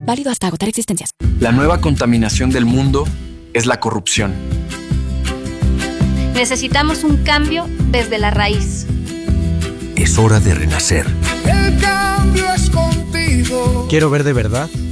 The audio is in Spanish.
Válido hasta agotar existencias. La nueva contaminación del mundo es la corrupción. Necesitamos un cambio desde la raíz. Es hora de renacer. El cambio es contigo. Quiero ver de verdad